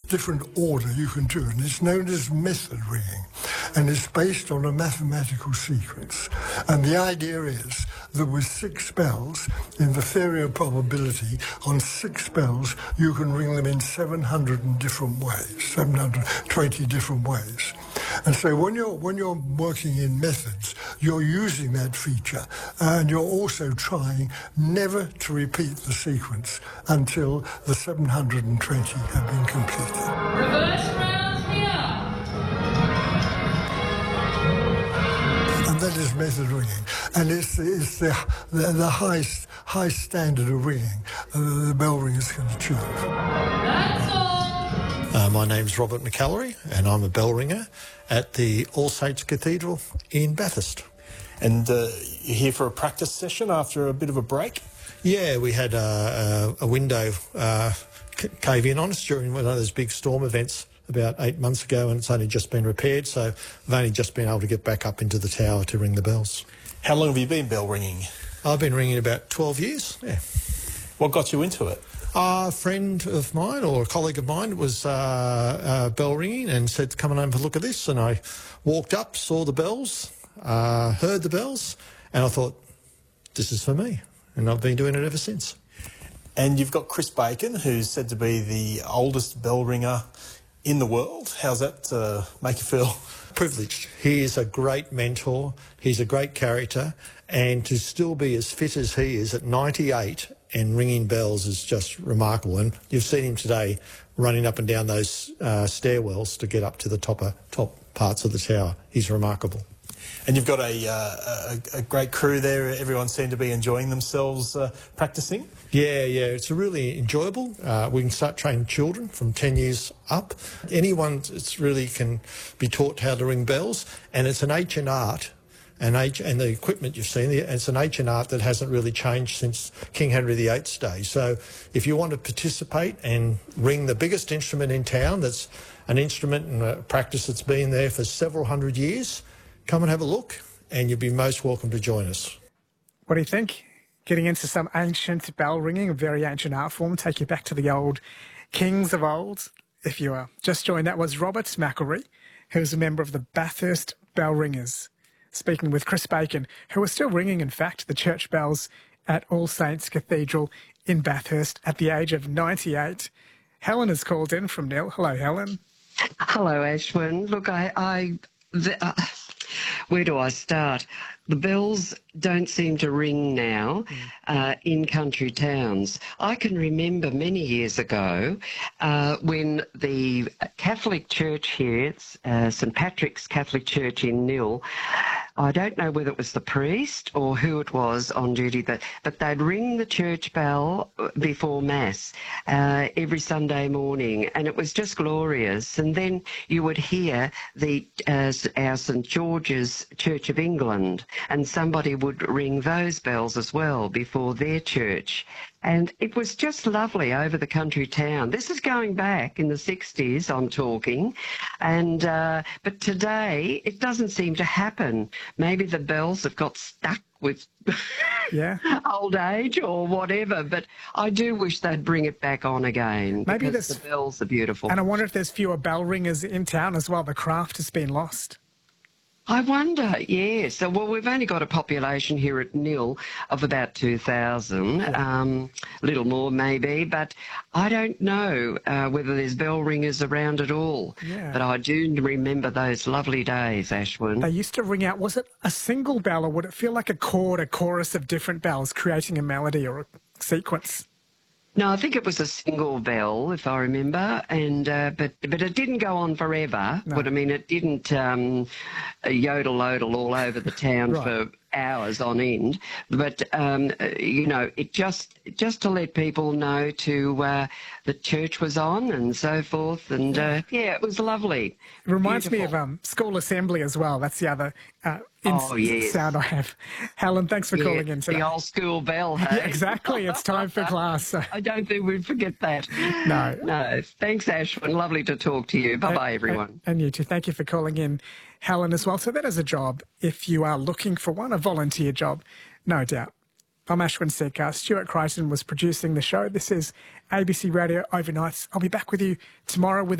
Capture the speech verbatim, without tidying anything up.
different order you can do, and it's known as method ringing, and it's based on a mathematical sequence. And the idea is that with six bells, in the theory of probability, on six bells you can ring them in seven hundred different ways, seven hundred twenty different ways. And so when you're when you're working in methods, you're using that feature, and you're also trying never to repeat the sequence until the seven hundred twenty have been completed. Reverse round here. And that is method ringing, and it's, it's the, the, the highest high standard of ringing uh, the bell ringers can achieve. That's all. Uh, my name's Robert McAllery, and I'm a bell ringer at the All Saints Cathedral in Bathurst. And uh, you're here for a practice session after a bit of a break? Yeah, we had uh, a, a window uh, cave in on us during one of those big storm events about eight months ago, and it's only just been repaired, so I've only just been able to get back up into the tower to ring the bells. How long have you been bell ringing? I've been ringing about twelve years, yeah. What got you into it? Uh, a friend of mine or a colleague of mine was uh, uh, bell ringing and said, come on over and look at this, and I walked up, saw the bells, uh, heard the bells, and I thought, this is for me, and I've been doing it ever since. And you've got Chris Bacon, who's said to be the oldest bell ringer in the world. How's that uh, make you feel? Privileged. He is a great mentor, he's a great character, and to still be as fit as he is at ninety-eight and ringing bells is just remarkable. And you've seen him today running up and down those uh, stairwells to get up to the top, uh, top parts of the tower. He's remarkable. And you've got a, uh, a, a great crew there. Everyone seemed to be enjoying themselves uh, practising. Yeah, yeah, it's really enjoyable. Uh, we can start training children from ten years up. Anyone it's really can be taught how to ring bells, and it's an ancient art. And, age, and the equipment you've seen, it's an ancient art that hasn't really changed since King Henry the Eighth's day. So if you want to participate and ring the biggest instrument in town, that's an instrument and a practice that's been there for several hundred years, come and have a look, and you'll be most welcome to join us. What do you think? Getting into some ancient bell ringing, a very ancient art form, take you back to the old kings of old. If you are just joined, that was Robert McAllery, who's a member of the Bathurst Bell Ringers, speaking with Chris Bacon, who was still ringing, in fact, the church bells at All Saints Cathedral in Bathurst at the age of ninety-eight. Helen has called in from Nil. Hello, Helen. Hello, Ashwin. Look, I... I the, uh, where do I start? The bells don't seem to ring now uh, in country towns. I can remember many years ago uh, when the Catholic Church here, uh, St Patrick's Catholic Church in Nil, I don't know whether it was the priest or who it was on duty, but, but they'd ring the church bell before Mass uh, every Sunday morning, and it was just glorious. And then you would hear the uh, our St George's Church of England, and somebody would ring those bells as well before their church. And it was just lovely over the country town. This is going back in the sixties, I'm talking. And uh, but today, it doesn't seem to happen. Maybe the bells have got stuck with yeah. old age or whatever. But I do wish they'd bring it back on again. Maybe because there's, the bells are beautiful. And I wonder if there's fewer bell ringers in town as well. The craft has been lost. I wonder, yes. So, well, we've only got a population here at Nil of about two thousand, um, a little more maybe, but I don't know uh, whether there's bell ringers around at all. Yeah. But I do remember those lovely days, Ashwin. They used to ring out, was it a single bell, or would it feel like a chord, a chorus of different bells creating a melody or a sequence? No, I think it was a single bell, if I remember, and uh, but but it didn't go on forever. No. But I mean, it didn't um, yodel yodel all over the town Right. for hours on end. But um, you know, it just just to let people know to uh, the church was on and so forth, and uh, yeah, it was lovely. It reminds Beautiful. me of um, school assembly as well. That's the other uh, Oh, yes. sound I have. Helen, thanks for Yeah, calling in today. the old school bell, hey? Yeah, exactly. It's time for class. So. I don't think we'd forget that. No. No. Thanks, Ashwin. Lovely to talk to you. Bye-bye, everyone. And, and you too. Thank you for calling in, Helen, as well. So that is a job, if you are looking for one, a volunteer job, no doubt. I'm Ashwin Sekar. Stuart Crichton was producing the show. This is A B C Radio Overnights. I'll be back with you tomorrow with